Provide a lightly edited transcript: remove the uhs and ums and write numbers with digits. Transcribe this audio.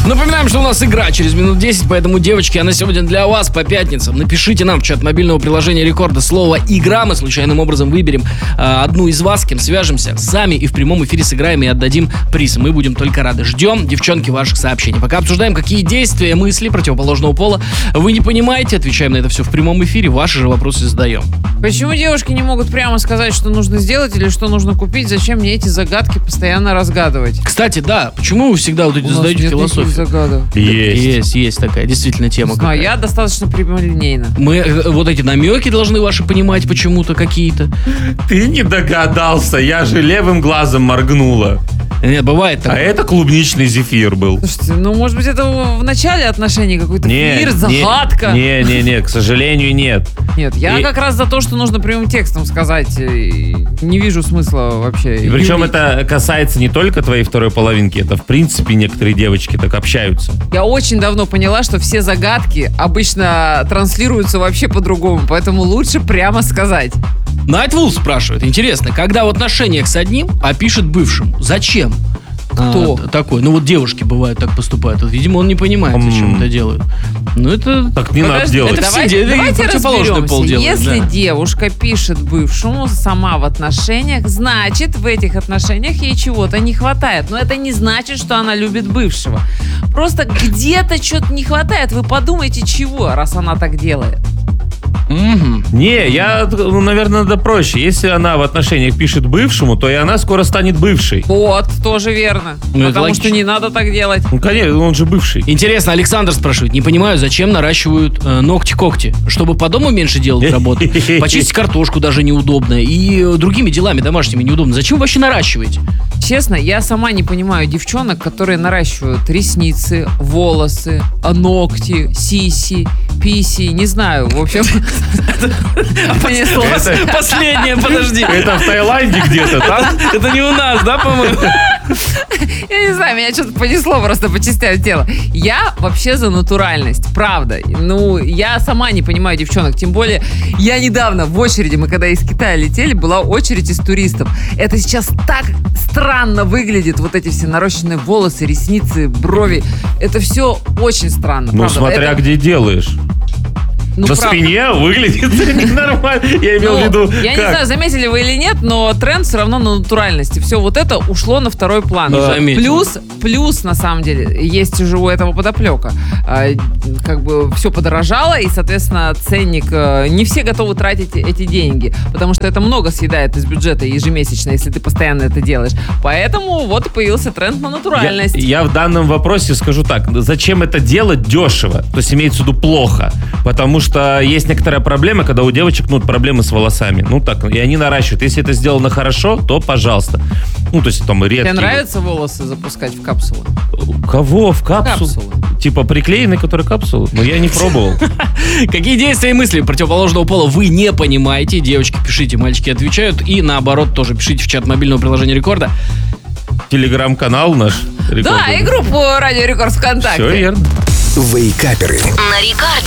Напоминаем, что у нас игра через минут 10, поэтому, девочки, она сегодня для вас по пятницам. Напишите нам в чат мобильного приложения Рекорда слово «Игра». Мы случайным образом выберем одну из вас, с кем свяжемся, сами и в прямом эфире сыграем и отдадим приз. Мы будем только рады. Ждем, девчонки, ваших сообщений. Пока обсуждаем, какие действия, мысли противоположного пола вы не понимаете. Отвечаем на это все в прямом эфире. Ваши же вопросы задаем. Почему девушки не могут прямо сказать, что нужно сделать или что нужно купить? Зачем мне эти загадки постоянно разгадывать? Кстати, да, почему вы всегда вот эти задаете философию? Загадок. Есть такая действительно тема. А я достаточно прямолинейна. Мы вот эти намеки должны ваши понимать почему-то какие-то. Ты не догадался, я же левым глазом моргнула. Нет, бывает так. А это клубничный зефир был. Слушайте, ну, может быть, это в начале отношений какой-то мир, загадка? Не, к сожалению, нет. Нет, я как раз за то, что нужно прямым текстом сказать. Не вижу смысла вообще. И причем это касается не только твоей второй половинки, это, в принципе, некоторые девочки так общаются. Я очень давно поняла, что все загадки обычно транслируются вообще по-другому, поэтому лучше прямо сказать. Найтвул спрашивает, интересно, когда в отношениях с одним, а пишет бывшему, зачем? Кто? Такой. Ну вот девушки бывают так поступают. Видимо, он не понимает, зачем это делают. Ну это... Так не надо делать. Это давайте противоположный пол разберемся. делает. Если девушка пишет бывшему сама в отношениях, значит, в этих отношениях ей чего-то не хватает. Но это не значит, что она любит бывшего. Просто где-то что-то не хватает. Вы подумайте, чего, раз она так делает. Не, наверное, надо проще. Если она в отношениях пишет бывшему, то и она скоро станет бывшей. Вот, тоже верно. Ну, потому что не надо так делать. Ну, конечно, он же бывший. Интересно, Александр спрашивает, не понимаю, зачем наращивают ногти-когти? Чтобы по дому меньше делать работы? Почистить картошку даже неудобно. И другими делами домашними неудобно. Зачем вы вообще наращиваете? Честно, я сама не понимаю девчонок, которые наращивают ресницы, волосы, ногти, сиси, писи, не знаю, в общем... Понеслось. Последнее, подожди. Это в Таиланде где-то, да? Это не у нас, да, по-моему? Я не знаю, меня что-то понесло просто по частям тела. Я вообще за натуральность, правда. Ну, я сама не понимаю девчонок. Тем более, я недавно в очереди, мы когда из Китая летели, была очередь из туристов. Это сейчас так странно выглядит, вот эти все нарощенные волосы, ресницы, брови. Это все очень странно. Ну, правда. смотря где делаешь. Ну, на правда. спине выглядит ненормально. Я имел в виду, я не знаю, заметили вы или нет, но тренд все равно на натуральности. Все вот это ушло на второй план. Плюс, на самом деле, есть уже у этого подоплека. Как бы все подорожало, и, соответственно, ценник... Не все готовы тратить эти деньги, потому что это много съедает из бюджета ежемесячно, если ты постоянно это делаешь. Поэтому вот и появился тренд на натуральность. Я в данном вопросе скажу так. Зачем это делать дешево? То есть имеется в виду плохо. Потому что есть некоторая проблема, когда у девочек проблемы с волосами. Ну так, и они наращивают. Если это сделано хорошо, то пожалуйста. Ну, то есть там редкие. Тебе нравится волосы запускать в капсулы? Кого? В капсулу? Типа приклеенные, которые капсулы? Но я не пробовал. Какие действия и мысли противоположного пола вы не понимаете? Девочки, пишите, мальчики отвечают. И наоборот, тоже пишите в чат мобильного приложения Рекорда. Телеграм-канал наш. Да, и группу Радио Рекорд ВКонтакте. Все верно. Вейкаперы. На Рекорде.